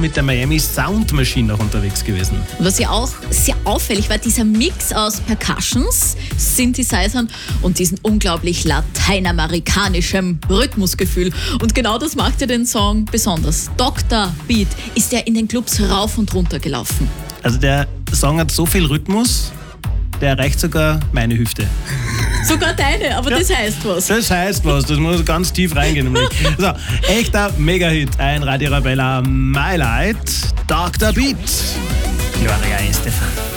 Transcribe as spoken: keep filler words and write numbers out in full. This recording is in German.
mit der Miami Sound Machine noch unterwegs gewesen. Was ja auch sehr auffällig war, dieser Mix aus Percussions, Synthesizern und diesem unglaublich lateinamerikanischem Rhythmusgefühl. Und genau das macht ja den Song besonders. Doktor Beat ist ja in den Clubs rauf und runter gelaufen. Also der Song hat so viel Rhythmus, der erreicht sogar meine Hüfte. Sogar deine, aber ja, das heißt was. Das heißt was, das muss ganz tief reingehen. Nämlich. So, echter Mega-Hit, ein Radio Arabella My Light, Doktor Beat. Gloria Estefan.